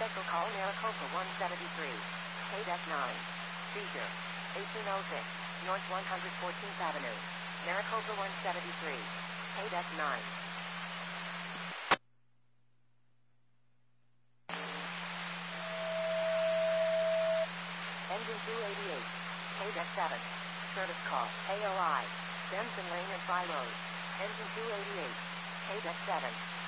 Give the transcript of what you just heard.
Special call Maricopa 173. KDEC 9. Seizure. 1806. North 114th Avenue. Maricopa 173. KDEC 9. Engine 288. KDEC 7. Service call. AOI. Benson Lane and Fry Road. Engine 288. KDEC 7.